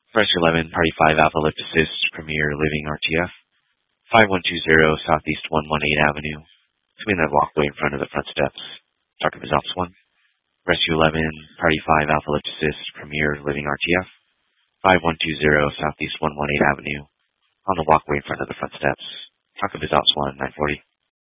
Rescue 11, Party 5 Alpha Lift Assist, Premier Living RTF, 5120 Southeast 118 Avenue, between that walkway in front of the front steps. Talk of his Office 1. Rescue 11, Party 5 Alpha Lift Assist, Premier Living RTF, 5120 Southeast 118 Avenue, on the walkway in front of the front steps. Talk of his Office 1, 940.